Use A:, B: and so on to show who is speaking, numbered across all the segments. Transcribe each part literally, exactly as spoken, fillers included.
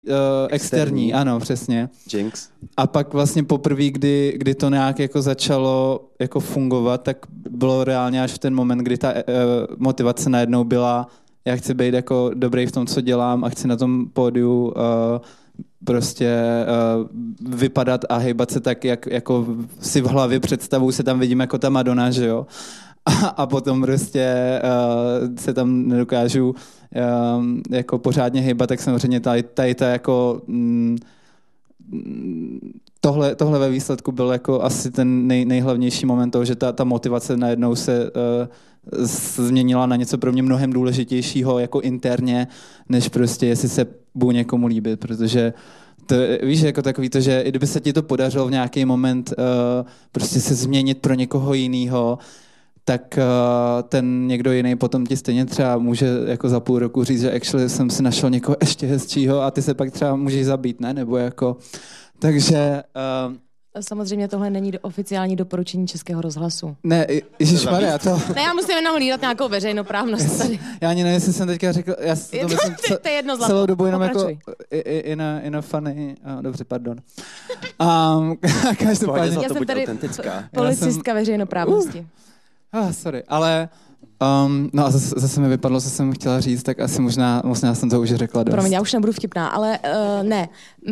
A: Uh, externí, externí, ano, přesně.
B: Jinx.
A: A pak vlastně poprvé, kdy, kdy to nějak jako začalo jako fungovat, tak bylo reálně až v ten moment, kdy ta uh, motivace najednou byla, já chci být jako dobrý v tom, co dělám a chci na tom pódiu uh, prostě uh, vypadat a hejbat se tak, jak jako si v hlavě představu, se tam vidím jako ta Madonna, že jo. A, a potom prostě uh, se tam nedokážu uh, jako pořádně hejbat, tak samozřejmě tady, tady ta jako mm, tohle, tohle ve výsledku byl jako asi ten nej, nejhlavnější moment toho, že ta, ta motivace najednou se uh, změnila na něco pro mě mnohem důležitějšího jako interně, než prostě jestli se budu někomu líbit, protože to, víš, jako takový to, že i kdyby se ti to podařilo v nějaký moment uh, prostě se změnit pro někoho jinýho, tak uh, ten někdo jiný potom ti stejně třeba může jako za půl roku říct, že actually jsem si našel někoho ještě hezčího a ty se pak třeba můžeš zabít, ne? Nebo jako, takže... Uh,
C: Samozřejmě tohle není do, oficiální doporučení Českého rozhlasu.
A: Ne, ježišmarja, to...
C: Ne, já musím jenom hlídat nějakou veřejnoprávnost tady.
A: Já ani nevím, jestli jsem teďka řekl... Já to
C: je,
A: myslím,
C: to, to je jedno zlato.
A: Celou dobu jenom
C: Pokračuj.
A: jako in a, in a funny... Uh, dobře, pardon. Um, každopádně...
B: Já
C: jsem tady
B: autentická.
C: policistka veřejnoprávnosti.
A: Uh, ah, sorry, ale... Um, no a zase, zase mi vypadlo, co jsem chtěla říct, tak asi možná, možná jsem to už řekla dost.
C: Promiň, já už nebudu vtipná, ale uh, ne.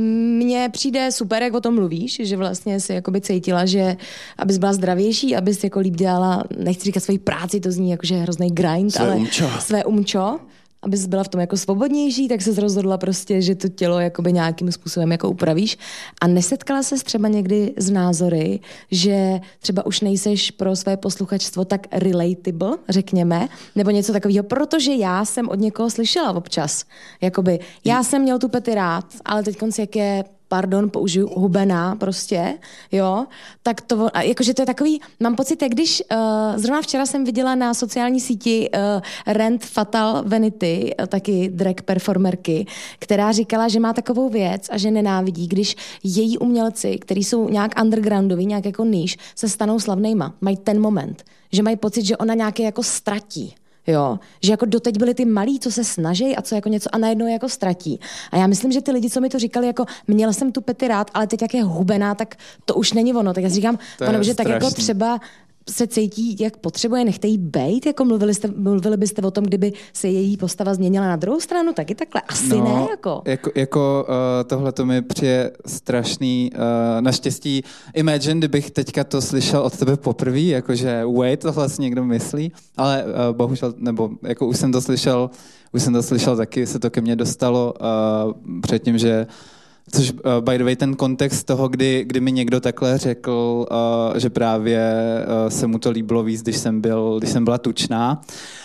C: Mně přijde super, jak o tom mluvíš, že vlastně si jakoby cítila, že abys byla zdravější, abys jako líp dělala, nechci říkat svoji práci, to zní jako, že je hrozný grind,
B: své
C: ale
B: umčo.
C: své umčo, abys byla v tom jako svobodnější, tak se rozhodla prostě, že to tělo jakoby nějakým způsobem jako upravíš. A nesetkala ses třeba někdy z názory, že třeba už nejseš pro své posluchačstvo tak relatable, řekněme, nebo něco takového, protože já jsem od někoho slyšela občas. Jakoby, já jsem měl tu Pety rád, ale teď konci, jak je pardon, použiju hubená prostě, jo, tak to, jakože to je takový, mám pocit, jak když, uh, zrovna včera jsem viděla na sociální síti uh, Rent Fatal Vanity, uh, taky drag performerky, která říkala, že má takovou věc a že nenávidí, když její umělci, kteří jsou nějak undergroundoví, nějak jako níž, se stanou slavnejma, mají ten moment, že mají pocit, že ona nějaké jako ztratí. Jo, že jako doteď byli ty malí, co se snaží a co jako něco a najednou je jako ztratí. A já myslím, že ty lidi, co mi to říkali, jako měla jsem tu Pety rád, ale teď jak je hubená, tak to už není ono. Tak já si říkám, pane, že tak jako třeba se cítí, jak potřebuje, nechte jí bejt, jako mluvili, jste, mluvili byste o tom, kdyby se její postava změnila na druhou stranu, taky takhle, asi
A: no,
C: ne, jako.
A: Jako, jako uh, tohle to mi přijde strašný, uh, naštěstí, imagine, kdybych teďka to slyšel od tebe poprvé, jakože wait, tohle si někdo myslí, ale uh, bohužel, nebo jako už jsem to slyšel, už jsem to slyšel taky, se to ke mně dostalo uh, předtím, že což, uh, by the way, ten kontext toho, kdy, kdy mi někdo takhle řekl, uh, že právě uh, se mu to líbilo víc, když jsem, byl, když jsem byla tučná,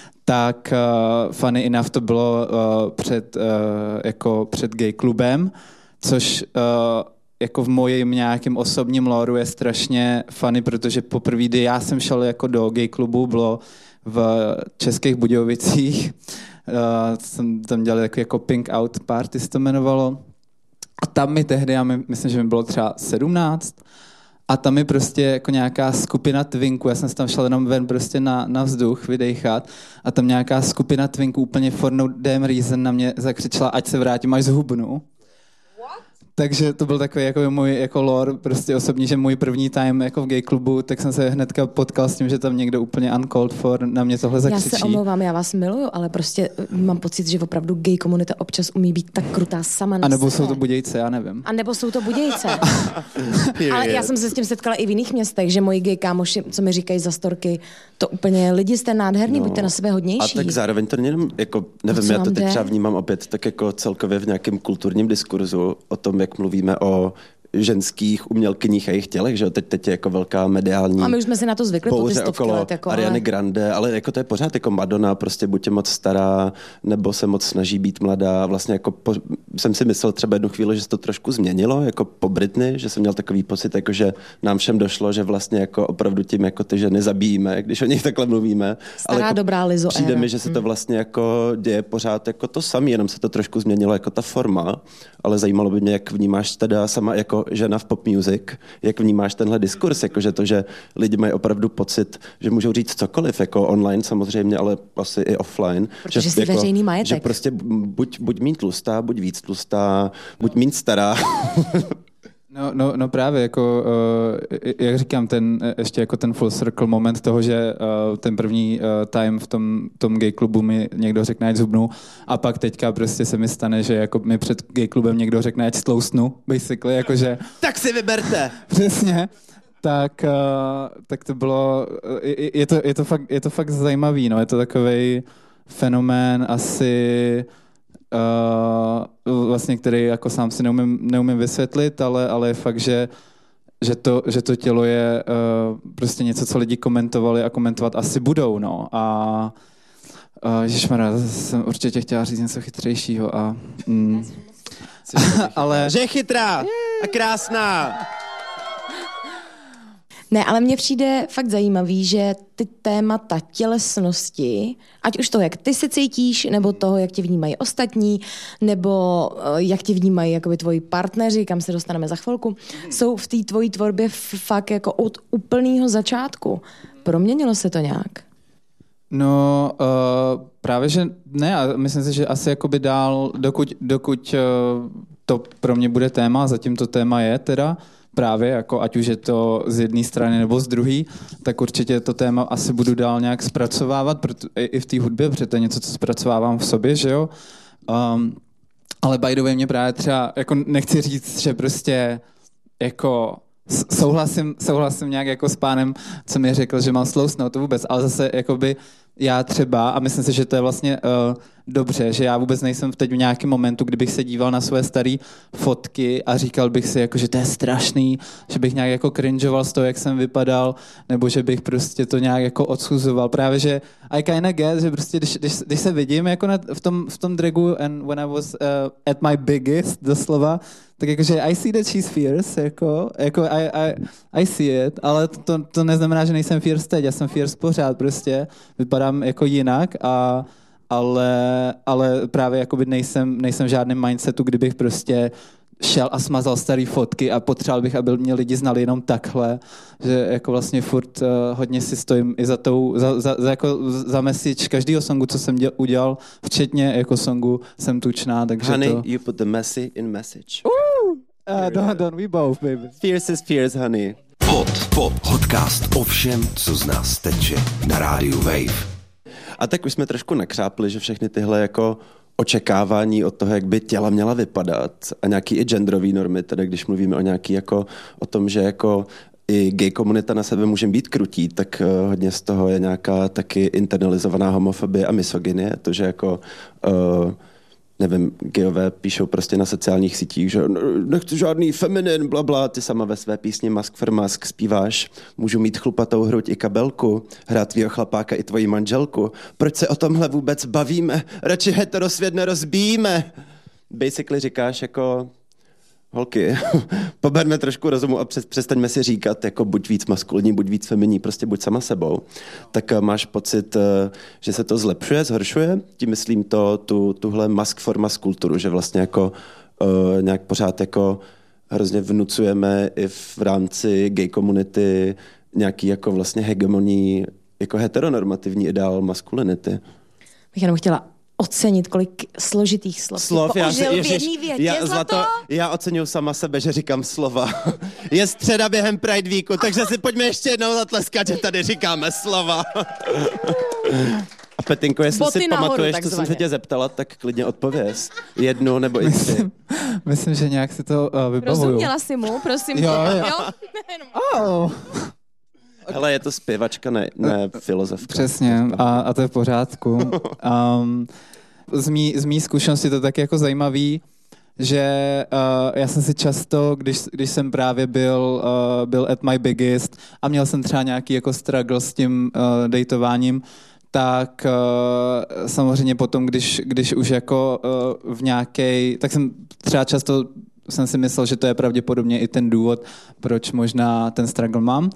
A: tak uh, funny enough to bylo uh, před, uh, jako před gay klubem, což uh, jako v mojím nějakém osobním lóru je strašně funny, protože poprvé, kdy já jsem šel jako do gay klubu, bylo v Českých Budějovicích, uh, jsem tam dělal takový jako Pink Out Party, se to jmenovalo. A tam mi tehdy, já my, myslím, že mi bylo třeba sedmnáct, a tam mi prostě jako nějaká skupina twinků, já jsem se tam šel jenom ven prostě na, na vzduch, vydejchat, a tam nějaká skupina twinků úplně for no damn reason na mě zakřičela, ať se vrátím, až zhubnu. Takže to byl takový jako můj jako lore, prostě osobní, že můj první time jako v gay klubu, tak jsem se hnedka potkal s tím, že tam někdo úplně uncalled for na mě tohle zakřičí.
C: Já se omlouvám, já vás miluju, ale prostě mám pocit, že opravdu gay komunita občas umí být tak krutá sama na
A: A nebo
C: sebe.
A: jsou to Budějce, já nevím.
C: A nebo jsou to Budějce. Ale já jsem se s tím setkala i v jiných městech, že moji gay kámoši, co mi říkají za storky, to úplně lidi jste nádherný, no, buďte na sebe hodnější.
B: A tak zároveň to jenom, jako, nevím, já to teď třeba vnímám opět tak jako celkově v nějakém kulturním diskurzu o tom, jak mluvíme o ženských umělkyních a jejich tělech, že teď, teď je jako velká mediální
C: a my už jsme si na to zvykli po ty stovky let. Jako,
B: Ariany
C: ale...
B: Grande, ale jako to je pořád jako Madonna, prostě buď je moc stará, nebo se moc snaží být mladá. Vlastně jako po, jsem si myslel třeba jednu chvíli, že se to trošku změnilo, jako po Britney, že jsem měl takový pocit, jako že nám všem došlo, že vlastně jako opravdu tím jako ty ženy zabíjíme, když o nich takhle mluvíme.
C: Stará
B: ale jako
C: dobrá Lizo
B: přijde
C: éra.
B: mi, že se to vlastně jako děje pořád jako to samé, jenom se to trošku změnilo jako ta forma, ale zajímalo by mě, jak vnímáš teda sama jako jako žena v pop music, jak vnímáš tenhle diskurs, jakože to, že lidi mají opravdu pocit, že můžou říct cokoliv, jako online samozřejmě, ale asi i offline.
C: Protože
B: že,
C: jsi
B: jako,
C: veřejný majetek.
B: Že prostě buď, buď míň tlustá, buď víc tlustá, buď míň stará.
A: No, no, no právě, jako, uh, jak říkám, ten, ještě jako ten full circle moment toho, že uh, ten první uh, time v tom, tom gay klubu mi někdo řekne, ať zhubnu, a pak teďka prostě se mi stane, že jako mi před gay klubem někdo řekne, ať stloustnu, basically, jakože...
B: Tak si vyberte!
A: Přesně. Tak, uh, tak to bylo, je, je, to, je, to fakt, je to fakt zajímavý, no, je to takovej fenomén asi... Uh, vlastně, který jako sám si neumím, neumím vysvětlit, ale, ale je fakt, že, že, to, že to tělo je uh, prostě něco, co lidi komentovali a komentovat asi budou, no. A uh, ježišmarja, jsem určitě chtěla říct něco chytřejšího a... Mm, ale...
B: Že je chytrá a krásná!
C: Ne, ale mně přijde fakt zajímavý, že ty témata tělesnosti, ať už toho, jak ty se cítíš, nebo toho, jak tě vnímají ostatní, nebo uh, jak tě vnímají jakoby tvoji partneři, kam se dostaneme za chvilku, jsou v té tvojí tvorbě fakt jako od úplného začátku. Proměnilo se to nějak?
A: No, uh, právě, že ne, a myslím si, že asi jakoby dál, dokud, dokud uh, to pro mě bude téma, zatím to téma je teda, právě, jako ať už je to z jedné strany nebo z druhé, tak určitě to téma asi budu dál nějak zpracovávat, proto, i, i v té hudbě, protože to je něco, co zpracovávám v sobě, že jo. Um, ale by the way, mě právě třeba, jako nechci říct, že prostě jako souhlasím, souhlasím nějak jako s pánem, co mi řekl, že mám slousnout, to vůbec, ale zase jakoby já třeba, a myslím si, že to je vlastně uh, dobře, že já vůbec nejsem teď v nějakém momentu, kdybych se díval na své staré fotky a říkal bych si, jako, že to je strašný, že bych nějak jako cringeoval z toho, jak jsem vypadal, nebo že bych prostě to nějak jako odsuzoval. Právě, že I kinda get, že prostě, když, když, když se vidím jako na, v, tom, v tom dragu and when I was uh, at my biggest, doslova, tak jakože I see that she's fierce, jako, jako I, I, I see it, ale to, to, to neznamená, že nejsem fierce teď, já jsem fierce pořád prostě, vypadám jako jinak, a, ale, ale právě jakoby nejsem, nejsem v žádném mindsetu, kdybych prostě šel a smazal staré fotky a potřeboval bych, aby mě lidi znali jenom takhle, že jako vlastně furt uh, hodně si stojím i za tou, za, za, za, jako za message každého songu, co jsem děl, udělal, včetně jako songu Jsem tučná, takže
B: honey,
A: to...
B: you put the messy in message.
A: Uh, don't, don't we both, baby.
B: Fierce is fierce, honey.
D: Pod, pod, podcast o všem, co z nás teče na rádiu Wave.
B: A tak už jsme trošku nakřápli, že všechny tyhle jako očekávání od toho, jak by těla měla vypadat a nějaký i genderový normy, tedy když mluvíme o nějaký jako o tom, že jako i gay komunita na sebe může být krutí, tak uh, hodně z toho je nějaká taky internalizovaná homofobie a misogynie, to, že jako uh, nevím, gayové píšou prostě na sociálních sítích, že nechci žádný feminin, blabla, ty sama ve své písni Mask for Mask zpíváš, můžu mít chlupatou hruď i kabelku, hrát tvýho chlapáka i tvoji manželku, proč se o tomhle vůbec bavíme, radši heterosvět nerozbíjíme. Basically říkáš jako, holky, poberme trošku rozumu a přestaňme si říkat, jako buď víc maskulinní, buď víc feminní, prostě buď sama sebou. Tak máš pocit, že se to zlepšuje, zhoršuje? Tím myslím to, tu, tuhle mask for mask kulturu, že vlastně jako uh, nějak pořád jako hrozně vnucujeme i v rámci gay komunity nějaký jako vlastně hegemonní, jako heteronormativní ideál maskulinity.
C: Bych jenom chtěla ocenit, kolik složitých slov.
B: Slov, já,
C: použil
B: ježiš,
C: v jedný větě,
B: já, zlato, já oceňuji sama sebe, že říkám slova. Je středa během Pride Weeku, takže si pojďme ještě jednou zatleskat, že tady říkáme slova. A Petinko, jestli
C: Boty
B: si
C: nahoru,
B: pamatuješ,
C: takzvaně.
B: co jsem se tě zeptala, tak klidně odpověz. Jednu nebo i tři.
A: Myslím, myslím, že nějak si to uh, vybavuju.
C: Rozuměla si mu, prosím tě.
A: Jo, jo.
C: jo?
A: Oh.
B: Hele, je to zpěvačka, ne, ne filozofka.
A: Přesně, a, a to je v pořádku. Um, z, mý, z mý zkušenosti to tak jako zajímavý, že uh, já jsem si často, když, když jsem právě byl, uh, byl at my biggest a měl jsem třeba nějaký jako struggle s tím uh, dejtováním, tak uh, samozřejmě potom, když, když už jako uh, v nějakej, tak jsem třeba často jsem si myslel, že to je pravděpodobně i ten důvod, proč možná ten struggle mám.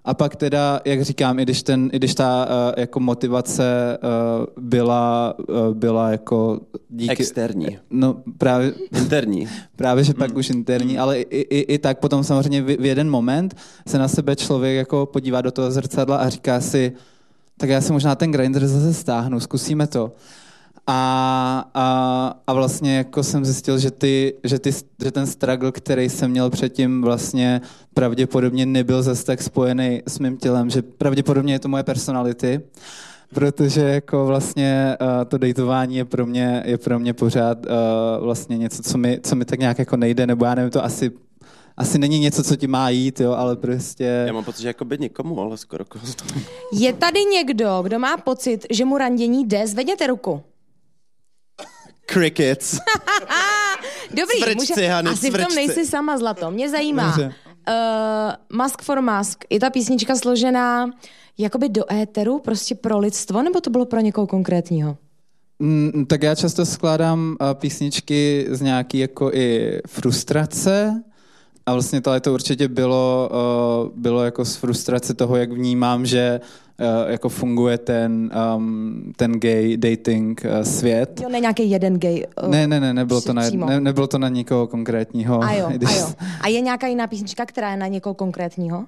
A: A pak teda, jak říkám, i když, ten, i když ta uh, jako motivace uh, byla, uh, byla jako díky...
B: Externí.
A: No právě...
B: Interní.
A: Právě, že pak
B: Hmm.
A: už interní, ale i, i, i tak potom samozřejmě v, v jeden moment se na sebe člověk jako podívá do toho zrcadla a říká si, tak já si možná ten Grindr zase stáhnu, zkusíme to. A, a, a vlastně jako jsem zjistil, že, ty, že, ty, že ten struggle, který jsem měl předtím, vlastně pravděpodobně nebyl zase tak spojený s mým tělem, že pravděpodobně je to moje personality, protože jako vlastně uh, to dejtování je pro mě, je pro mě pořád uh, vlastně něco, co mi, co mi tak nějak jako nejde, nebo já nevím, to asi asi není něco, co ti má jít, jo, ale prostě...
B: Já mám pocit, že jako by nikomu, ale skoro koho.
C: Je tady někdo, kdo má pocit, že mu randění jde? Zvedněte ruku.
B: Crickets.
C: Dobrý,
B: Cvrčci,
C: může...
B: Hany,
C: asi v tom
B: cvrčci.
C: nejsi sama, Zlato. Mě zajímá.
A: Dobře.
C: Uh, Mask for Mask. Je ta písnička složená jakoby do éteru, prostě pro lidstvo, nebo to bylo pro někoho konkrétního?
A: Mm, tak já často skládám uh, písničky z nějaký jako i frustrace a vlastně tohle to určitě bylo, uh, bylo jako z frustrace toho, jak vnímám, že uh, jako funguje ten, um, ten gay dating uh, svět.
C: Jo, ne nějaký jeden gay. Uh,
A: Ne, ne, ne, nebylo to, na,
C: přímo.
A: ne, nebylo to na nikoho konkrétního.
C: A jo,
A: Když-
C: a jo. A je nějaká jiná písnička, která je na někoho konkrétního?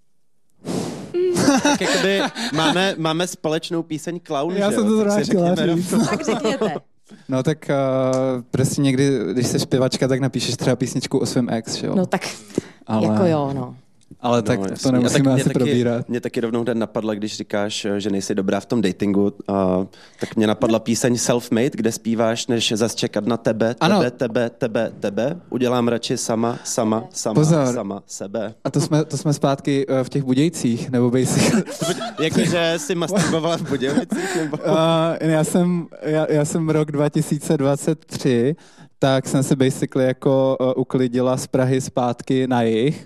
B: Tak jakoby máme, máme společnou píseň Clown,
A: Já
B: že
A: jsem
B: jo?
A: to
B: Tak
A: zrovna
B: si
A: chtěla
B: řekněme
A: říct.
B: rovnou.
C: Tak řekněte.
A: No tak uh, prostě někdy, když jsi zpěvačka, tak napíšeš třeba písničku o svém ex, že jo?
C: No tak,
A: ale,
C: jako jo, no.
A: Ale tak
B: No,
A: to
B: jasný. A
A: nemusíme
B: tak mě
A: asi
B: taky,
A: probírat.
B: Mě taky rovnou den napadla, když říkáš, že nejsi dobrá v tom datingu, a, tak mě napadla píseň Self-Made, kde zpíváš, než zas čekat na tebe,
A: Ano.
B: tebe, tebe, tebe, tebe. Udělám radši sama, sama, sama,
A: Pozor.
B: sama, sebe.
A: A to jsme, to jsme zpátky uh, v těch Budějcích, nebo basically.
B: Jakože jsi masturbovala v Budějovicích, nebo...
A: Uh, já, jsem, já, já jsem rok dva tisíce dvacet tři, tak jsem se basically jako uh, uklidila z Prahy zpátky na jih.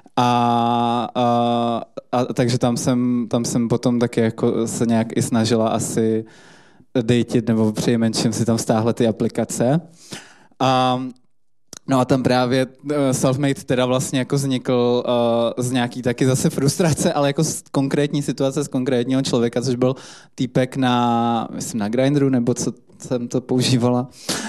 A: A, a, a takže tam jsem, tam jsem potom taky jako se nějak i snažila asi datit, nebo přijmenším si tam stáhla ty aplikace. A no a tam právě uh, Selfmade teda vlastně jako vznikl uh, z nějaký taky zase frustrace, ale jako z konkrétní situace, z konkrétního člověka, což byl týpek na, myslím, na Grindru, nebo co jsem to používala.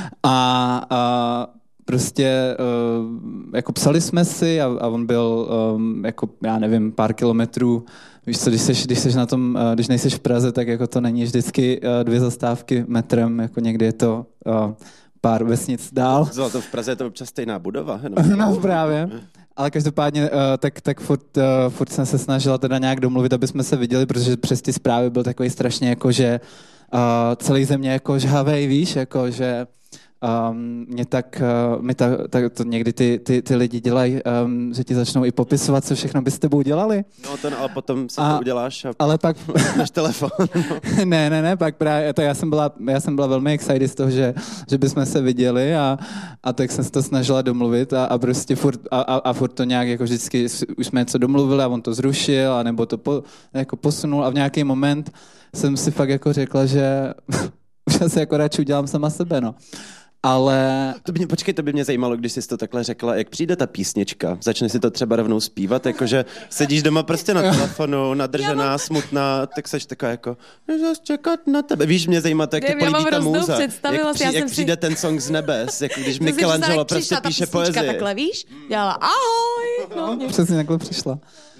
A: A, a prostě uh, jako psali jsme si a, a on byl um, jako, já nevím, pár kilometrů. Víš co, když seš, když seš na tom, uh, když nejseš v Praze, tak jako to není vždycky uh, dvě zastávky metrem, jako někdy je to uh, pár vesnic dál.
B: Zlato, v Praze je to občas stejná budova. Jenom.
A: No právě. Ale každopádně uh, tak, tak furt, uh, furt jsem se snažila teda nějak domluvit, aby jsme se viděli, protože přes ty zprávy byl takový strašně jako, že uh, celý země jako žhavej, víš, jako že Um, mě tak, uh, mě ta, tak to někdy ty, ty, ty lidi dělají, um, že ti začnou i popisovat, co všechno by s tebou dělali.
B: No to, ale potom si
A: A-
B: to uděláš a
A: Ale pak,
B: máš telefon. No.
A: ne, ne, ne, pak právě, tak já jsem byla, já jsem byla velmi excited z toho, že, že bychom se viděli a, a tak jsem se to snažila domluvit a, a prostě furt, a, a, a furt to nějak jako vždycky, už jsme něco domluvili a on to zrušil a nebo to po, jako posunul a v nějaký moment jsem si fakt jako řekla, že už asi jako radši udělám sama sebe, no. Ale
B: To by mě, počkej, to by mě zajímalo, když jsi to takhle řekla, jak přijde ta písnička. Začneš si to třeba rovnou zpívat, jakože sedíš doma prostě na telefonu, nadržená, smutná, tak seš taková jako, že čekat na tebe. Víš, mě zajímá, jak
C: Nevím,
B: tě
C: já mám
B: políbí ta
C: hroznou
B: můza.
C: představivost,
B: Jak,
C: já
B: při, jak
C: jsem si-
B: přijde ten song z nebes, jako když
C: To si
B: Michelangelo
C: představím, jak
B: prostě
C: přišla ta
B: píše
C: písnička
B: poezii.
C: takhle, víš? Dělala ahoj. No.
A: přesně takhle přišla.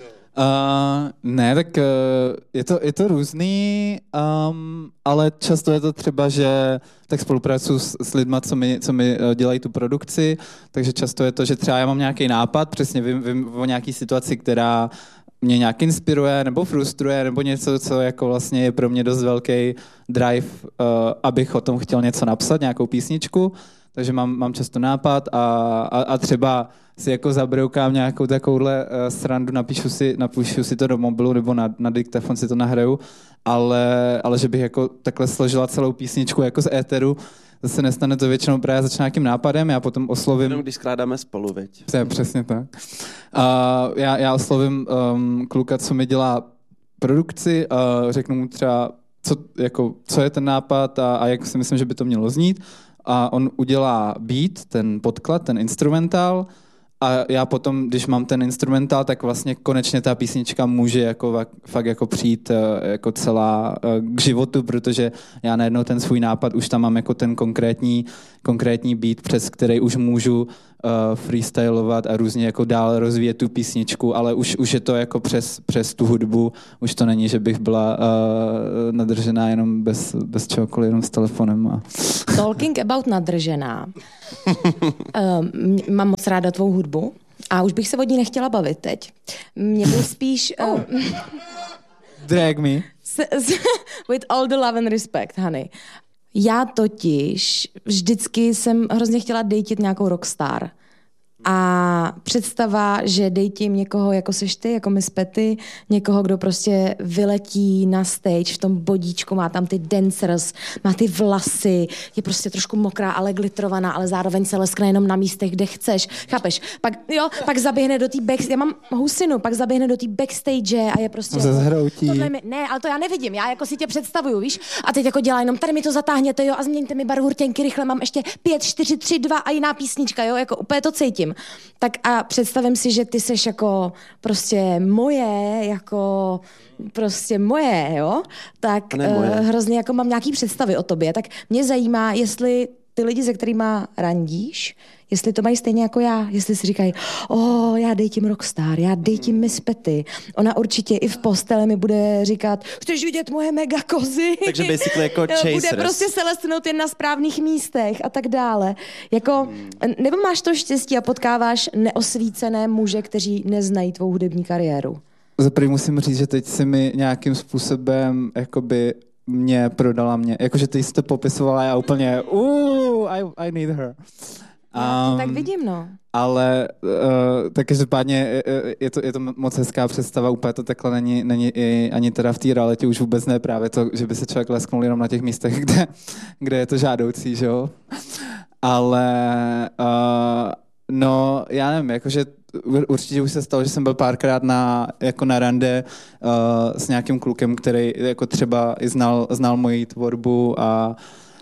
A: Uh, ne, tak uh, je, to, je to různý, um, ale často je to třeba, že tak spolupracuji s, s lidma, co mi, co mi uh, dělají tu produkci, takže často je to, že třeba já mám nějaký nápad, přesně vím, vím o nějaký situaci, která mě nějak inspiruje nebo frustruje, nebo něco, co jako vlastně je pro mě dost velký drive, uh, abych o tom chtěl něco napsat, nějakou písničku, takže mám, mám často nápad a, a, a třeba si jako zabroukám nějakou takovouhle uh, srandu, napíšu si, napíšu si to do mobilu nebo na, na diktafon si to nahraju, ale, ale že bych jako takhle složila celou písničku jako z éteru, zase nestane to většinou právě začne nějakým nápadem, já potom oslovím...
B: Jenom když skládáme spolu, veď.
A: Přesně, přesně tak. Uh, já, já oslovím um, kluka, co mi dělá produkci, uh, řeknu mu třeba, co, jako, co je ten nápad a, a jak si myslím, že by to mělo znít. A on udělá beat, ten podklad, ten instrumentál a já potom, když mám ten instrumentál, tak vlastně konečně ta písnička může jako fakt jako přijít jako celá k životu, protože já najednou ten svůj nápad už tam mám jako ten konkrétní, konkrétní beat, přes který už můžu uh, freestylovat a různě jako dál rozvíjet tu písničku, ale už, už je to jako přes, přes tu hudbu, už to není, že bych byla uh, nadržená jenom bez, bez čehokoliv, jenom s telefonem. A...
C: Talking about nadržená. um, mám moc ráda tvou hudbu a už bych se od ní nechtěla bavit teď. Mě by spíš... Um,
A: Drag me.
C: With all the love and respect, honey. Já totiž vždycky jsem hrozně chtěla dejtit nějakou rockstar. A představa, že dejtím někoho, jako seš ty, jako Miss Petty, někoho, kdo prostě vyletí na stage v tom bodíčku, má tam ty dancers, má ty vlasy, je prostě trošku mokrá, ale glitrovaná, ale zároveň se leskne jenom na místech, kde chceš. Chápeš? Pak, jo, pak zaběhne do té backstage, já mám husinu, pak zaběhne do té backstage a je prostě...
A: Ze zhroutí.
C: Mi, ne, ale to já nevidím, já jako si tě představuju, víš? A teď jako dělá jenom, tady mi to zatáhněte, jo, a změňte mi barvu rtěnky, rychle mám ještě pět, čtyři, tři, dva a jiná písnička, jo, jako úplně to cítím. Tak a představím si, že ty seš jako prostě moje, jako prostě moje, jo? Tak uh, hrozně jako mám nějaký představy o tobě. Tak mě zajímá, jestli ty lidi, se kterýma randíš, jestli to mají stejně jako já, jestli si říkají, oh, já dejtím rockstar, já dejtím Miss Petty. Ona určitě i v posteli mi bude říkat, chceš vidět moje mega kozy?
B: Takže basically jako chasers.
C: Bude prostě se lesknout jen na správných místech a tak dále. Jako, nebo máš to štěstí a potkáváš neosvícené muže, kteří neznají tvou hudební kariéru?
A: Zaprvé musím říct, že teď si mi nějakým způsobem jakoby mě prodala mě. Jakože ty jsi to popisovala, já úplně uh, I, I need her.
C: Um, tak vidím, no.
A: Ale uh, tak každopádně je to, je to moc hezká představa, úplně to takhle není, není i, ani teda v té realitě už vůbec ne právě to, že by se člověk lesknul jenom na těch místech, kde, kde je to žádoucí, že jo. Ale uh, no, já nevím, jakože určitě už se stalo, že jsem byl párkrát na, jako na rande uh, s nějakým klukem, který jako třeba i znal, znal moji tvorbu a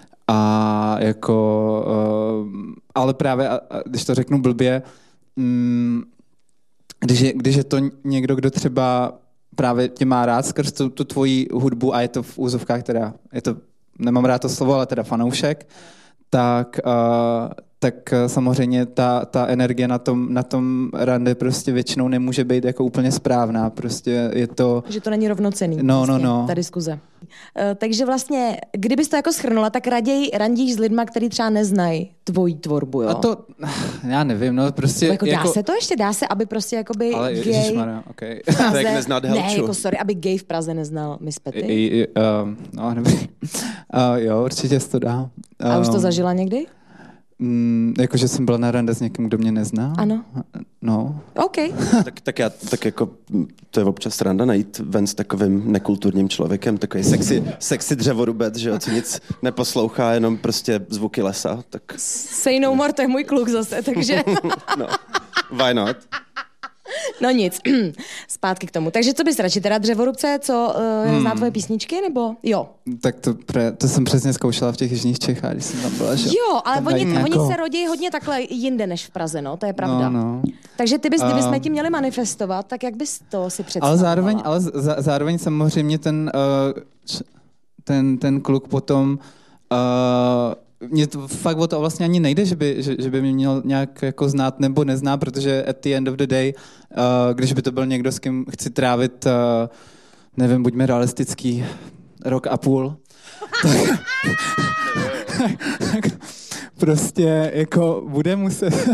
A: A jako, uh, ale právě, a, a když to řeknu blbě, um, když, je, když je to někdo, kdo třeba právě tě má rád skrz tu, tu tvoji hudbu a je to v úzovkách teda, je to, nemám rád to slovo, ale teda fanoušek, tak, uh, tak samozřejmě ta, ta energie na tom, na tom rande prostě většinou nemůže být jako úplně správná. Prostě je to...
C: Že to není rovnocenný.
A: No,
C: vlastně,
A: no, no.
C: Ta diskuze. Uh, takže vlastně, kdybys to jako shrnula, tak raději randíš s lidma, kteří třeba neznají tvoji tvorbu, jo?
A: A to, já nevím, no prostě...
C: Jako dá
A: jako...
C: se to ještě? Dá se, aby prostě jakoby
A: ale
C: gay...
A: ježišmarja, okay.
C: v Praze...
B: Tak neznat Helču.
C: Ne, jako sorry, aby gay v Praze neznal Miss Petty?
A: I, i, uh, no, dobrý. Uh, jo, určitě se to dá. Um,
C: A už to zažila někdy?
A: Mm, jakože jsem byla na rande s někým, kdo mě nezná?
C: Ano.
A: No.
C: OK.
B: tak, tak já, tak jako, to je občas randa najít ven s takovým nekulturním člověkem, takový sexy, sexy dřevorubec, že jo, co nic neposlouchá, jenom prostě zvuky lesa, tak...
C: Say no more, to je můj kluk zase, takže...
B: no, why not?
C: No nic, zpátky k tomu. Takže co bys radši, teda dřevorubce, co uh, hmm. zná tvoje písničky, nebo jo?
A: Tak to, pre, to jsem přesně zkoušela v těch jižních Čechách, když jsem tam byla, že?
C: Jo, ale oni,
A: jako...
C: oni se rodí hodně takhle jinde než v Praze, no, to je pravda.
A: No, no.
C: Takže ty bys, kdyby jsme
A: um,
C: tím měli manifestovat, tak jak bys to si představovala?
A: Ale zároveň, ale z, zároveň samozřejmě ten, uh, ten, ten kluk potom... Uh, Mně to fakt o to vlastně ani nejde, že by, že, že by mě měl nějak jako znát nebo nezná, protože at the end of the day, uh, když by to byl někdo, s kým chci trávit, uh, nevím, buďme realistický, rok a půl, tak, tak prostě jako bude muset...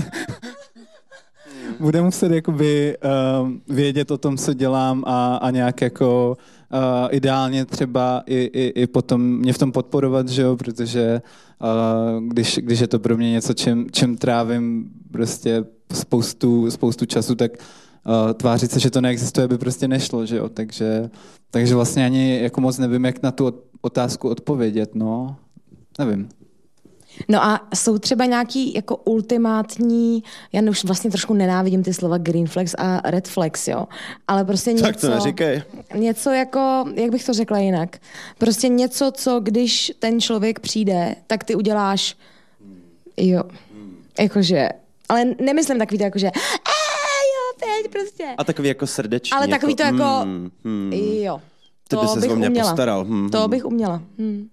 A: bude muset jakoby uh, vědět o tom, co dělám a, a nějak jako uh, ideálně třeba i, i, i potom mě v tom podporovat, že jo, protože uh, když, když je to pro mě něco, čím, čím trávím prostě spoustu, spoustu času, tak uh, tvářit se, že to neexistuje, by prostě nešlo, že jo, takže, takže vlastně ani jako moc nevím, jak na tu otázku odpovědět, no, nevím.
C: No a jsou třeba nějaký jako ultimátní, já už vlastně trošku nenávidím ty slova green flags a red flags, jo, ale prostě něco...
B: Tak to neříkej.
C: Něco jako, jak bych to řekla jinak, prostě něco, co když ten člověk přijde, tak ty uděláš, jo, jakože Ale nemyslím takový to jako, že jo, teď prostě.
B: A takový jako srdeční.
C: Ale takový
B: jako,
C: to jako,
B: mm, mm.
C: jo.
B: Ty by ses o mě
C: uměla.
B: postaral. Hmm,
C: to
B: hmm.
C: bych uměla. Hmm.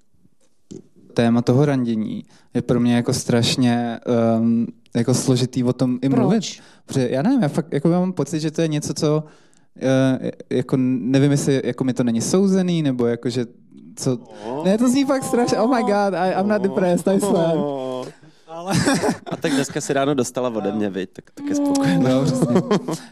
A: Téma toho randění je pro mě jako strašně um, jako složitý o tom i
C: Proč?
A: mluvit. Protože já nevím, já fakt jako mám pocit, že to je něco, co uh, jako nevím, jestli jako mi to není souzený, nebo jako, že co... Oh. Ne, to zní fakt strašně, oh my god, I, I'm not depressed, I swear.
B: Oh. Ale... A tak dneska si ráno dostala ode mě, viď, tak, tak je spokojená.
A: No, přesně.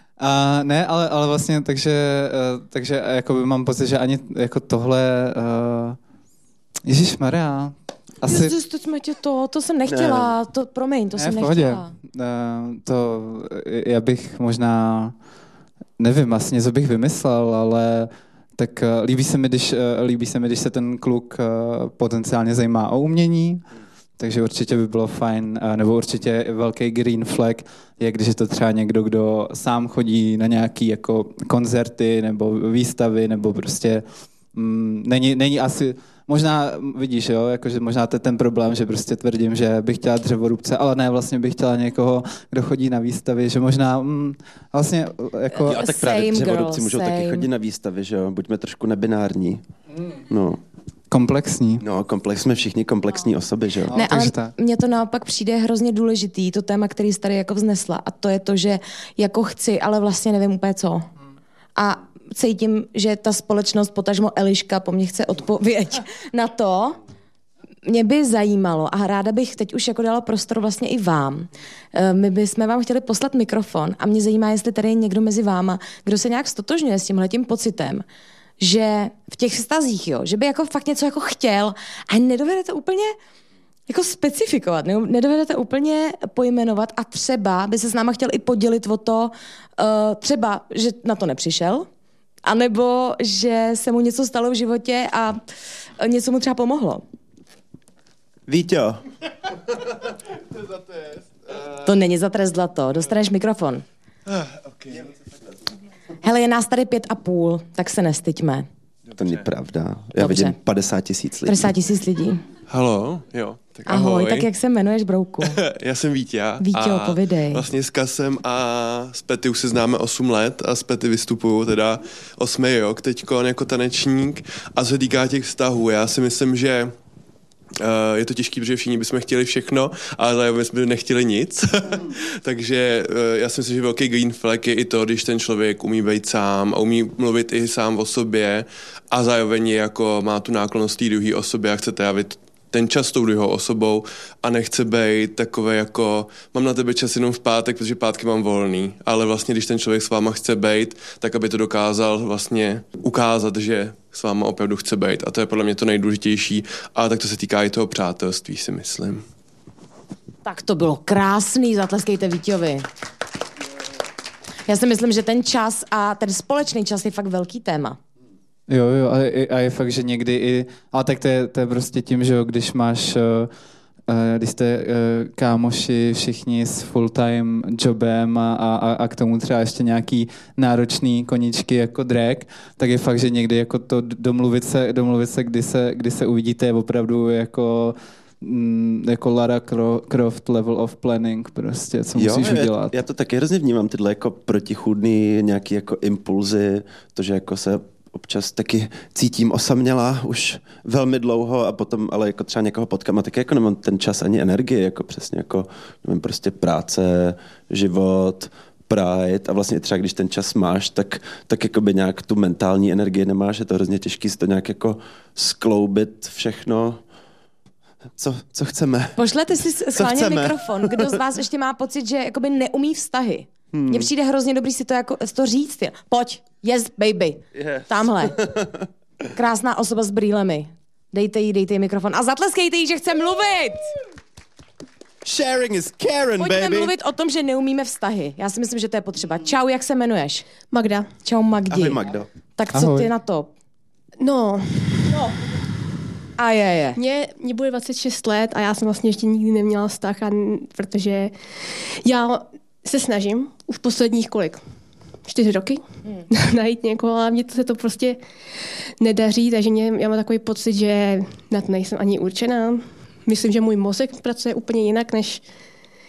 A: A ne, ale, ale vlastně, takže, uh, takže jako mám pocit, že ani jako tohle... Uh, Ježišmarja, asi...
C: Jezus, to jsme tě to, to jsem nechtěla, to, promiň, to
A: ne,
C: jsem
A: v pohodě.
C: nechtěla.
A: Uh, to, já bych možná, nevím, asi něco bych vymyslel, ale tak uh, líbí se mi, když, uh, líbí se mi, když se ten kluk uh, potenciálně zajímá o umění, takže určitě by bylo fajn, uh, nebo určitě velký green flag je, když je to třeba někdo, kdo sám chodí na nějaký jako koncerty nebo výstavy, nebo prostě mm, není, není asi... Možná, vidíš, jo, jakože možná to je ten problém, že prostě tvrdím, že bych chtěla dřevorubce, ale ne, vlastně bych chtěla někoho, kdo chodí na výstavy, že možná mm, vlastně jako...
B: Jo, a tak právě
C: Same
B: dřevorubci
C: girl,
B: můžou
C: same.
B: taky chodit na výstavy, že jo? Buďme trošku nebinární. No.
A: Komplexní.
B: No, komplex, jsme všichni komplexní osoby, že jo?
A: No,
C: Ne, ale
A: takže tak.
C: mně to naopak přijde hrozně důležitý, to téma, který jsi tady jako vznesla, a to je to, že jako chci, ale vlastně nevím úplně co. A cítím, že ta společnost, potažmo Eliška, po mně chce odpověď na to. Mě by zajímalo, a ráda bych teď už jako dala prostor vlastně i vám. My bychom vám chtěli poslat mikrofon a mě zajímá, jestli tady je někdo mezi váma, kdo se nějak stotožňuje s tímhletím pocitem, že v těch vztazích, jo, že by jako fakt něco jako chtěl a nedovedete úplně jako specifikovat, ne? Nedovedete úplně pojmenovat a třeba by se s náma chtěl i podělit o to, uh, třeba, že na to nepřišel, anebo že se mu něco stalo v životě a něco mu třeba pomohlo.
B: Víťo.
C: To není za trest zlato, dostaneš mikrofon. Hele, je nás tady pět a půl, tak se nestyďme.
B: To není pravda. Já
C: Dobře.
B: vidím padesát tisíc lidí.
C: padesát tisíc lidí.
E: Halo, jo. Tak
C: Ahoj,
E: ahoj.
C: tak jak se jmenuješ, brouku?
E: Já jsem Víťa.
C: Víťo,
E: a
C: povidej.
E: Vlastně s Kasem a s Pety už se známe osm let a s Pety vystupuju teda osmý rok teďko jako tanečník. A co se týká těch vztahů, já si myslím, že Uh, je to těžký, protože všichni bychom chtěli všechno, ale zároveň jsme nechtěli nic. Takže uh, já si myslím, že velký green flag je i to, když ten člověk umí být sám a umí mluvit i sám o sobě a zároveň je jako má tu náklonnost té druhé osobě a chce trávit ten čas s tou druhou osobou a nechce být takové jako mám na tebe čas jenom v pátek, protože pátky mám volný, ale vlastně když ten člověk s váma chce být, tak aby to dokázal vlastně ukázat, že s váma opravdu chce být a to je podle mě to nejdůležitější a tak to se týká i toho přátelství, si myslím.
C: Tak to bylo krásný, zatleskejte Víťovi. Já si myslím, že ten čas a ten společný čas je fakt velký téma.
A: Jo, jo, a je, a je fakt, že někdy i, ale tak to je, to je prostě tím, že jo, když máš, uh, když jste uh, kámoši všichni s full-time jobem a, a, a k tomu třeba ještě nějaký náročný koníčky jako drag, tak je fakt, že někdy jako to domluvit se, domluvit se, kdy se, kdy se uvidíte, je opravdu jako jako Lara Croft level of planning prostě, co
B: jo,
A: musíš
B: já,
A: udělat.
B: Já to taky hrozně vnímám, tyhle jako protichůdný nějaký jako impulzy, to, že jako se občas taky cítím osamělá už velmi dlouho a potom ale jako třeba někoho potkám a taky jako nemám ten čas ani energii, jako přesně jako nevím, prostě práce, život, pride a vlastně třeba když ten čas máš, tak, tak jakoby nějak tu mentální energii nemáš, je to hrozně těžký si to nějak jako skloubit všechno. Co, co chceme?
C: Pošlete si schválně mikrofon. Kdo z vás ještě má pocit, že jakoby neumí vztahy? Mně hmm. přijde hrozně dobrý si to, jako, to říct. Pojď, yes baby. Yes. Tamhle. Krásná osoba s brýlemi. Dejte jí, dejte jí mikrofon a zatleskejte jí, že chce mluvit.
B: Sharing is caring,
C: Pojďme
B: baby.
C: mluvit o tom, že neumíme vztahy. Já si myslím, že to je potřeba. Čau, jak se jmenuješ?
F: Magda.
C: Čau, Magdi.
B: Ahoj, Magdo.
C: Tak co
A: Ahoj.
C: ty na to?
F: No,
C: No. A je, je.
F: mě, mě bude dvacet šest let a já jsem vlastně ještě nikdy neměla vztah, a, protože já se snažím už posledních kolik? Čtyři roky hmm. najít někoho, ale mně to se to prostě nedaří, takže mě, já mám takový pocit, že na to nejsem ani určená. Myslím, že můj mozek pracuje úplně jinak, než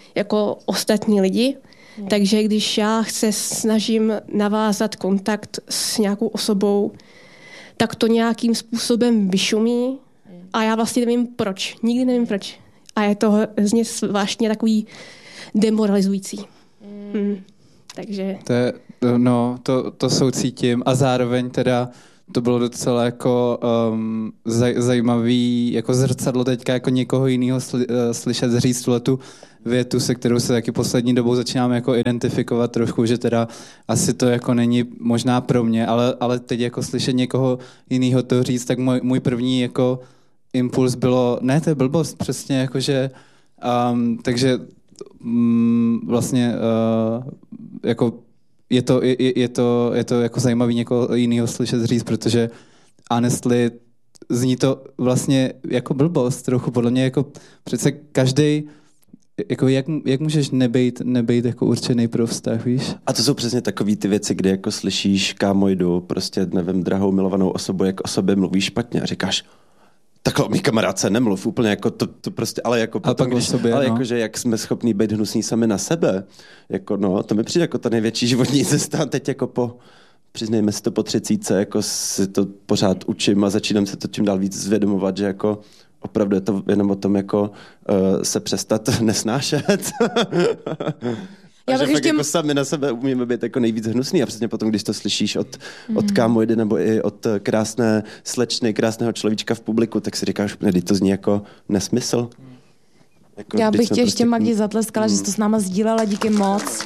F: jako ostatní lidi. Hmm. Takže když já se snažím navázat kontakt s nějakou osobou, tak to nějakým způsobem vyšumí a já vlastně nevím proč. Nikdy nevím proč. A je to hrozně zvláštně takový demoralizující. Hmm. Takže...
A: To je, no, to, to soucítím a zároveň teda to bylo docela jako um, zaj, zajímavý jako zrcadlo teďka jako někoho jiného sli, uh, slyšet říct tu větu, se kterou se taky poslední dobou začínám jako identifikovat trošku, že teda asi to jako není možná pro mě, ale, ale teď jako slyšet někoho jiného to říct, tak můj, můj první jako impuls bylo, ne, to je blbost, přesně jakože, um, takže um, vlastně uh, jako je to, je, je, to, je to jako zajímavý někoho jiného slyšet říct, protože honestly zní to vlastně jako blbost trochu, podle mě jako přece každej, jako jak, jak můžeš nebejt, nebejt jako určený pro vztah, víš?
B: A to jsou přesně takový ty věci, kdy jako slyšíš, kámo, jdu, prostě nevím, drahou milovanou osobu, jak o sobě mluví špatně a říkáš, takhle mý kamarádce nemluv, úplně jako to, to prostě, ale jako potom,
A: pak o sobě,
B: ale
A: no.
B: jako, že jak jsme schopní být hnusní sami na sebe, jako no, to mi přijde jako ta největší životní cesta, teď jako po, přiznejme si to po třicítce, jako si to pořád učím a začínám se to čím dál víc zvědomovat, že jako opravdu je to jenom o tom jako uh, se přestat nesnášet. A že fakt těm... jako sami na sebe umíme být jako nejvíc hnusný a přesně potom, když to slyšíš od, mm. od kámoidy nebo i od krásné slečny, krásného človíčka v publiku, tak si říkáš, ne, to zní jako nesmysl.
C: Jako, Já bych tě ještě prostě... Magdi zatleskala, mm. že jsi to s náma sdílela, díky moc.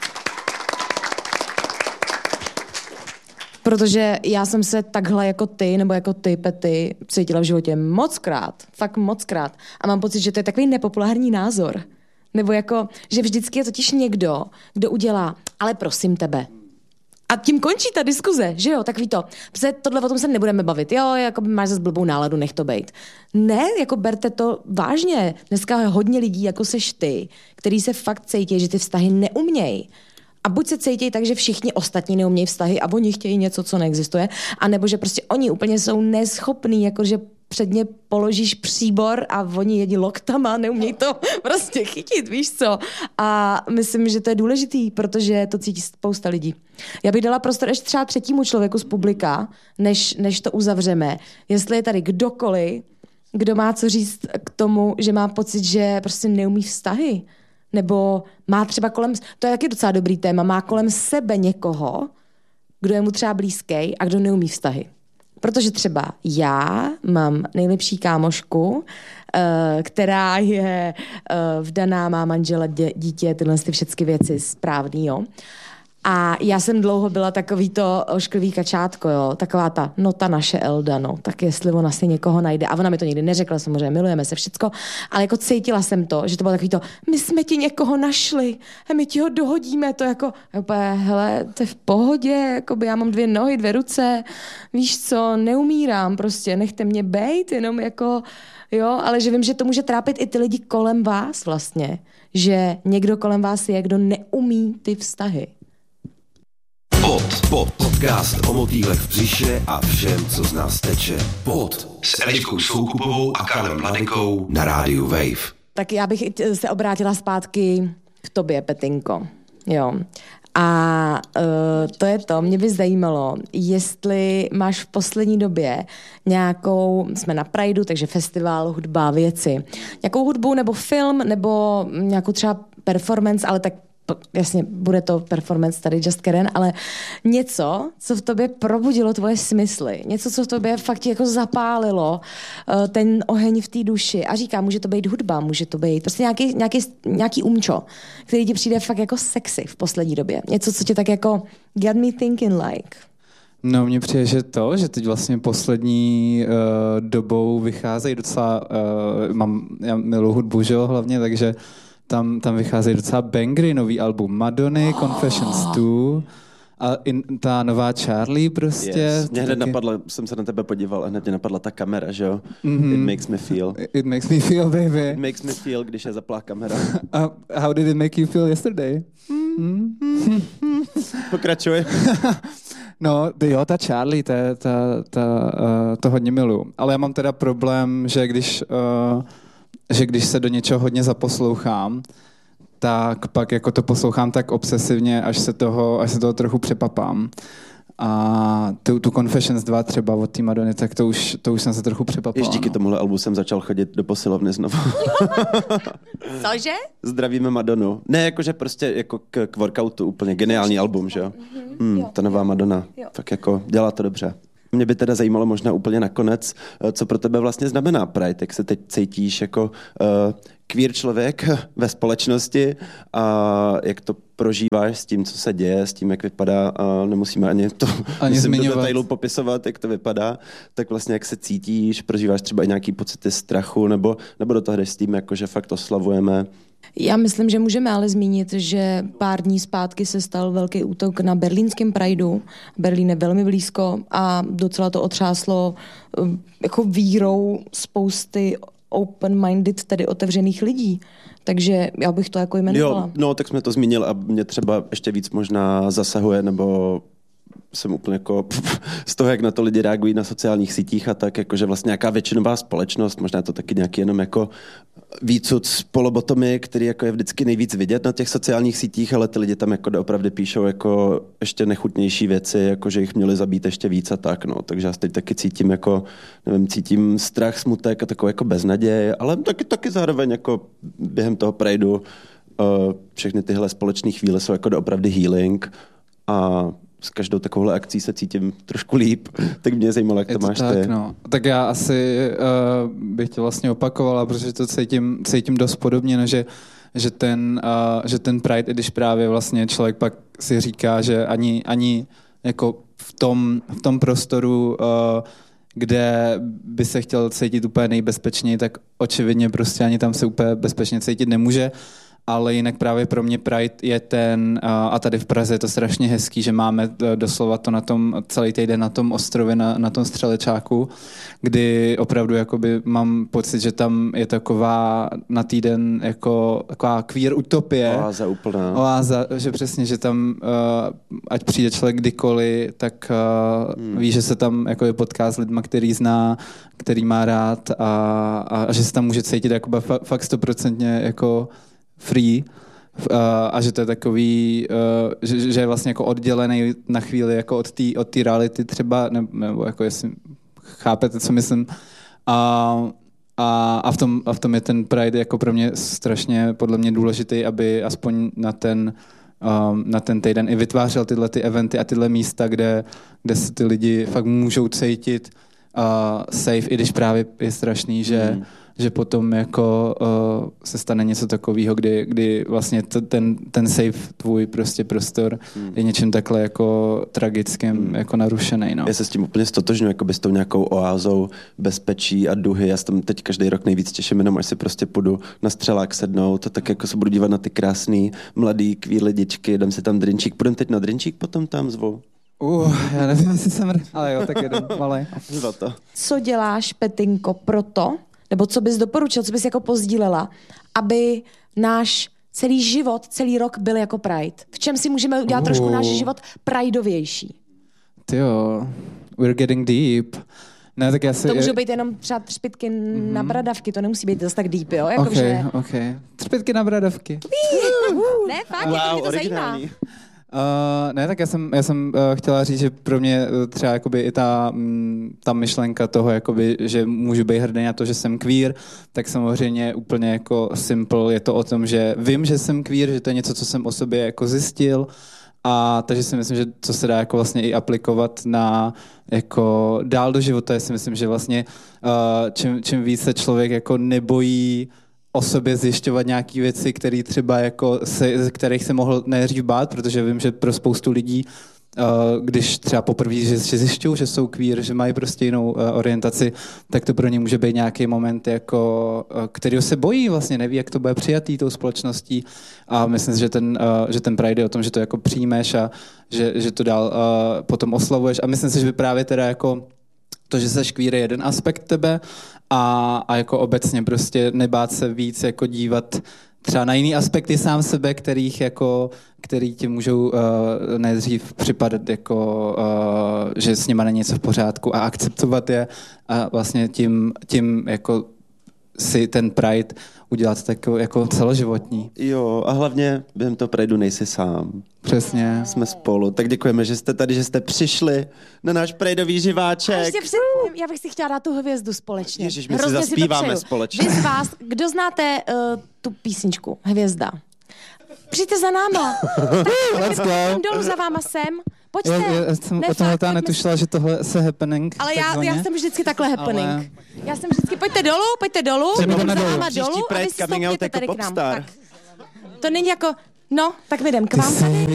C: Protože já jsem se takhle jako ty, nebo jako ty, Pety, cítila v životě mockrát, fakt mockrát. A mám pocit, že to je takový nepopulární názor. Nebo jako, že vždycky je totiž někdo, kdo udělá, ale prosím tebe. A tím končí ta diskuze, že jo, takový to. Protože tohle o tom se nebudeme bavit, jo, jako máš zase blbou náladu, nech to bejt. Ne, jako berte to vážně. Dneska je hodně lidí, jako seš ty, který se fakt cítí, že ty vztahy neumějí. A buď se cítí tak, že všichni ostatní neumějí vztahy a oni chtějí něco, co neexistuje, anebo že prostě oni úplně jsou neschopní, jakože před ně položíš příbor a oni jedí loktama, neumějí to prostě chytit, víš co. A myslím, že to je důležitý, protože to cítí spousta lidí. Já bych dala prostor ještě třeba třetímu člověku z publika, než, než to uzavřeme. Jestli je tady kdokoliv, kdo má co říct k tomu, že má pocit, že prostě neumí vztahy. Nebo má třeba kolem, to je taky docela dobrý téma, má kolem sebe někoho, kdo je mu třeba blízký a kdo neumí vztahy. Protože třeba já mám nejlepší kámošku, která je vdaná, má manžela, dítě, tyhle ty všechny věci správný, jo. A já jsem dlouho byla takový to ošklivý kačátko, jo, taková ta, no ta naše Elda, no, tak jestli ona si někoho najde. A ona mi to nikdy neřekla, samozřejmě milujeme se všecko, ale jako cítila jsem to, že to bylo takový to, my jsme ti někoho našli a my ti ho dohodíme, to jako, úplně, hele, to je v pohodě, jakoby já mám dvě nohy, dvě ruce, víš co, neumírám prostě, nechte mě bejt, jenom jako, jo, ale že vím, že to může trápit i ty lidi kolem vás vlastně, že někdo kolem vás je, kdo neumí ty vztahy.
D: Pod, pod, podcast o motýlech v břiše a všem, co z nás teče. Pod s Eliškou Soukupovou a Karlem Mladenkou na rádiu Wave.
C: Tak já bych se obrátila zpátky k tobě, Petinko. Jo. A uh, to je to, mě by zajímalo, jestli máš v poslední době nějakou, jsme na Prideu, takže festival, hudba, věci, nějakou hudbu nebo film, nebo nějakou třeba performance, ale tak jasně, bude to performance tady Just Karen, ale něco, co v tobě probudilo tvoje smysly, něco, co v tobě fakt jako zapálilo uh, ten oheň v té duši. A říká, může to být hudba, může to být prostě nějaký, nějaký, nějaký umčo, který ti přijde fakt jako sexy v poslední době. Něco, co tě tak jako got me thinking like.
A: No, mně přijde, že to, že teď vlastně poslední uh, dobou vycházejí docela, uh, mám, já miluji hudbu, že jo, hlavně, takže Tam, tam vycházejí docela bangry, nový album Madony, oh. Confessions dva a in, ta nová Charlie prostě.
B: Yes. Mě hned taky... napadla, jsem se na tebe podíval a hned mě napadla ta kamera, že jo? Mm-hmm. It makes me feel.
A: It makes me feel, baby.
B: It makes me feel, když je zaplá kamera.
A: uh, how did it make you feel yesterday? Mm-hmm.
B: Pokračuj.
A: No, jo, ta Charlie, ta, ta, ta, uh, to hodně miluju. Ale já mám teda problém, že když... Uh, že když se do něčeho hodně zaposlouchám, tak pak jako to poslouchám tak obsesivně, až se toho, až se toho trochu přepapám. A tu, tu Confessions dva třeba od té Madony, tak to už, to už jsem se trochu přepapal.
B: Ještě díky
A: no.
B: tomuhle albu jsem začal chodit do posilovny znovu.
C: Cože?
B: Zdravíme Madonu. Ne, jakože prostě jako k, k workoutu úplně geniální album, že jo? Hmm, ta nová Madonna. Tak jako dělá to dobře. Mě by teda zajímalo možná úplně nakonec, co pro tebe vlastně znamená Pride, jak se teď cítíš jako uh, queer člověk ve společnosti a jak to prožíváš s tím, co se děje, s tím, jak vypadá, a nemusíme ani to
A: ani
B: myslím,
A: zmiňovat.
B: do detailu popisovat, jak to vypadá, tak vlastně jak se cítíš, prožíváš třeba i nějaký pocity strachu, nebo, nebo do toho jdeš s tím, jako, že fakt oslavujeme.
C: Já myslím, že můžeme ale zmínit, že pár dní zpátky se stal velký útok na berlínském Prideu. Berlín je velmi blízko a docela to otřáslo jako vírou spousty open-minded, tedy otevřených lidí. Takže já bych to jako jmenovala.
B: Jo, no, tak jsme to zmínil a mě třeba ještě víc možná zasahuje, nebo jsem úplně jako pff, z toho, jak na to lidi reagují na sociálních sítích a tak, jakože vlastně nějaká většinová společnost, možná to taky nějaký jenom jako výcud z polobotomy, který jako je vždycky nejvíc vidět na těch sociálních sítích, ale ty lidi tam jako doopravdy píšou jako ještě nechutnější věci, jako že jich měli zabít ještě víc a tak, no. Takže já teď taky cítím jako, nevím, cítím strach, smutek a takovou jako beznaděj, ale taky, taky zároveň jako během toho Prideu uh, všechny tyhle společné chvíle jsou jako doopravdy healing a s každou takovouhle akcí se cítím trošku líp, tak mě zajímalo, jak to, to máš
A: tak,
B: ty.
A: No. Tak já asi uh, bych to vlastně opakovala, protože to cítím, cítím dost podobně, no, že, že, ten, uh, že ten Pride, i když právě vlastně člověk pak si říká, že ani, ani jako v tom, v tom prostoru, uh, kde by se chtěl cítit úplně nejbezpečněji, tak očividně prostě ani tam se úplně bezpečně cítit nemůže. Ale jinak právě pro mě Pride je ten, a tady v Praze je to strašně hezký, že máme doslova to na tom, celý týden na tom ostrově, na, na tom Střelečáku, kdy opravdu jakoby mám pocit, že tam je taková na týden jako taková queer utopie.
B: Oáza úplná.
A: Oáza, že přesně, že tam, ať přijde člověk kdykoliv, tak hmm. ví, že se tam jako potká s lidma, který zná, který má rád a, a že se tam může cítit jako fakt stoprocentně jako free uh, a že to je takový, uh, že, že je vlastně jako oddělený na chvíli jako od té od té reality třeba, nebo, nebo jako jestli chápete, co myslím. A, a, a, v tom, a v tom je ten Pride jako pro mě strašně podle mě důležitý, aby aspoň na ten, um, na ten týden i vytvářel tyhle ty eventy a tyhle místa, kde, kde se ty lidi fakt můžou cítit uh, safe, i když právě je strašný, že mm. že potom jako uh, se stane něco takového, kdy, kdy vlastně t- ten, ten safe tvůj prostě prostor hmm. je něčím takhle jako tragickým hmm. jako narušený. No.
B: Já se s tím úplně stotožňuji, jako by s tou nějakou oázou bezpečí a duhy. Já se tam teď každý rok nejvíc těším, jenom až si prostě půjdu na Střelák sednout a tak jako se budu dívat na ty krásný mladý queer lidičky, dám si tam drinčík. Půjdem teď na drinčík, potom tam zvou.
A: Uh, já nevím, jestli jsem... Ale jo, tak jedu, malej.
B: to.
C: Co děláš, Petinko, proto, nebo co bys doporučil, co bys jako pozdílela, aby náš celý život, celý rok byl jako Pride? V čem si můžeme udělat uh. trošku náš život prideovější?
A: Tyjo, we're getting deep. Ne, tak já si...
C: To můžou být jenom třeba třpytky mm. na bradavky, to nemusí být zase tak deep, jo? Jako,
A: ok,
C: že...
A: ok. Třpytky na bradavky.
C: Ne, fakt,
B: wow,
C: jako mě to
B: originální.
C: zajímá.
A: Uh, ne, tak já jsem, já jsem uh, chtěla říct, že pro mě třeba jakoby i ta, m, ta myšlenka toho, jakoby, že můžu být hrdý na to, že jsem queer, tak samozřejmě úplně jako simple je to o tom, že vím, že jsem queer, že to je něco, co jsem o sobě jako zjistil, a takže si myslím, že to se dá jako vlastně i aplikovat na jako dál do života. Já si myslím, že vlastně uh, čím, čím víc se člověk jako nebojí o sobě zjišťovat nějaké věci, které třeba jako se, z kterých se mohl nejdřív bát, protože vím, že pro spoustu lidí, uh, když třeba poprvé, že, že zjišťují, že jsou queer, že mají prostě jinou uh, orientaci, tak to pro ně může být nějaký moment, jako, uh, kterýho se bojí, vlastně neví, jak to bude přijatý tou společností, a myslím si, že ten, uh, že ten Pride je o tom, že to jako přijmeš a že, že to dál uh, potom oslavuješ, a myslím si, že by právě teda jako to, že seš queer, je jeden aspekt tebe, a, a jako obecně prostě nebát se víc jako dívat třeba na jiný aspekty sám sebe, kterých jako, který ti můžou uh, nejdřív připadat jako, uh, že s nima není něco v pořádku, a akceptovat je a vlastně tím, tím jako si ten Pride udělat tak jako celoživotní.
B: Jo, a hlavně během toho Prideu nejsi sám.
A: Přesně.
B: Jsme spolu. Tak děkujeme, že jste tady, že jste přišli na náš Prideový živáček.
C: A ještě před, já bych si chtěla dát tu hvězdu společně.
B: Ježiš, my si
C: Hrozně
B: zaspíváme
C: to přeju.
B: společně.
C: Vy z vás, kdo znáte uh, tu písničku Hvězda? Přijďte za náma.
A: Let's go.
C: Jdem dolů za váma sem. Pojďte.
A: Já, já jsem
C: Ne,
A: o tomhle
C: fakt,
A: ta
C: pojďme
A: netušila, že tohle se happening.
C: Ale já,
A: takzvaně.
C: já jsem vždycky takhle happening.
A: Ale-
C: Já jsem vždycky, pojďte dolů, pojďte dolů,
A: Jdeme
C: jdem za
A: dolů.
C: váma
B: Příští
C: dolů a
B: Pride
C: vy si
B: coming out
C: stoupněte
B: jako
C: tady k nám.
B: popstar.
C: Tak. To není jako, no, tak my jdem k
A: Ty
C: vám
A: jsi
C: tady.